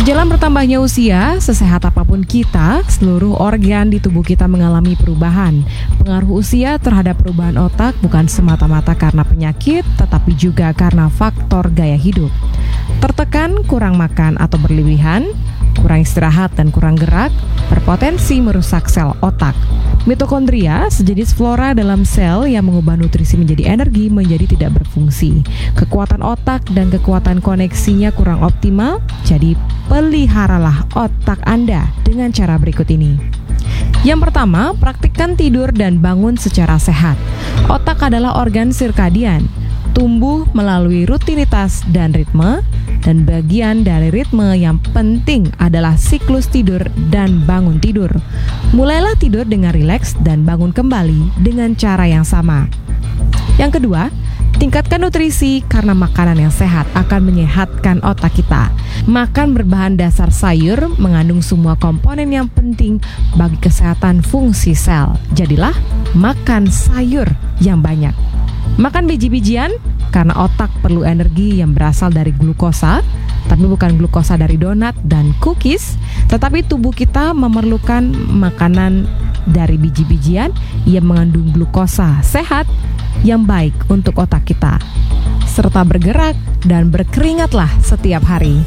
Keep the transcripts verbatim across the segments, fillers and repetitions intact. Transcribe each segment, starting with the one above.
Sejalan bertambahnya usia, sesehat apapun kita, seluruh organ di tubuh kita mengalami perubahan. Pengaruh usia terhadap perubahan otak bukan semata-mata karena penyakit, tetapi juga karena faktor gaya hidup. Tertekan, kurang makan atau berlebihan, kurang istirahat dan kurang gerak, berpotensi merusak sel otak. Mitokondria, sejenis flora dalam sel yang mengubah nutrisi menjadi energi, menjadi tidak berfungsi. Kekuatan otak dan kekuatan koneksinya kurang optimal, jadi peliharalah otak Anda dengan cara berikut ini. Yang pertama, praktikkan tidur dan bangun secara sehat. Otak adalah organ sirkadian, tumbuh melalui rutinitas dan ritme, dan bagian dari ritme yang penting adalah siklus tidur dan bangun tidur. Mulailah tidur dengan rileks dan bangun kembali dengan cara yang sama. Yang kedua, tingkatkan nutrisi karena makanan yang sehat akan menyehatkan otak kita. Makan berbahan dasar sayur mengandung semua komponen yang penting bagi kesehatan fungsi sel. Jadilah makan sayur yang banyak. Makan biji-bijian karena otak perlu energi yang berasal dari glukosa, tapi bukan glukosa dari donat dan cookies, tetapi tubuh kita memerlukan makanan dari biji-bijian yang mengandung glukosa sehat yang baik untuk otak kita. Serta bergerak dan berkeringatlah setiap hari.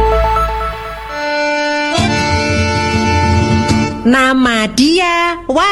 Nama dia